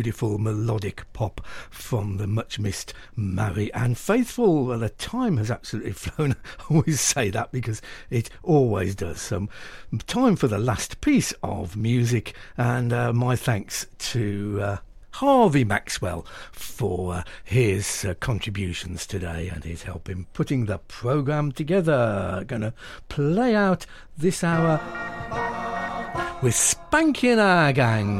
beautiful melodic pop from the much missed Marianne Faithfull. Well, the time has absolutely flown. I always say that because it always does. Time for the last piece of music, and my thanks to Harvey Maxwell for his contributions today and his help in putting the programme together. Gonna play out this hour with Spanky and our gang.